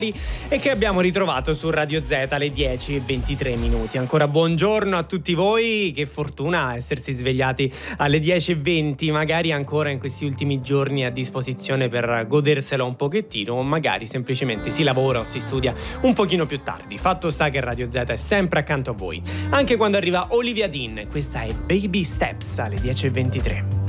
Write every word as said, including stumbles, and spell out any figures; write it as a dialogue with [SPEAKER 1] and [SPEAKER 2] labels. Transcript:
[SPEAKER 1] e che abbiamo ritrovato su Radio Z alle dieci e ventitré minuti. Ancora buongiorno a tutti voi, che fortuna essersi svegliati alle dieci e venti, magari ancora in questi ultimi giorni a disposizione per godersela un pochettino, o magari semplicemente si lavora o si studia un pochino più tardi. Fatto sta che Radio Z è sempre accanto a voi, anche quando arriva Olivia Dean. Questa è Baby Steps alle dieci e ventitré.